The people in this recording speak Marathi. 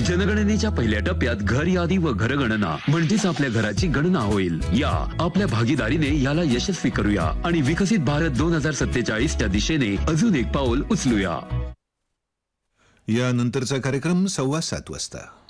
जनगणनेच्या पहिल्या टप्प्यात घर यादी व घरगणना म्हणजेच आपल्या घराची गणना होईल. या आपल्या भागीदारीने याला यशस्वी करूया आणि विकसित भारत 2047 च्या दिशेने अजून एक पाऊल उचलूया. यानंतरचा कार्यक्रम 7:15 वाजता.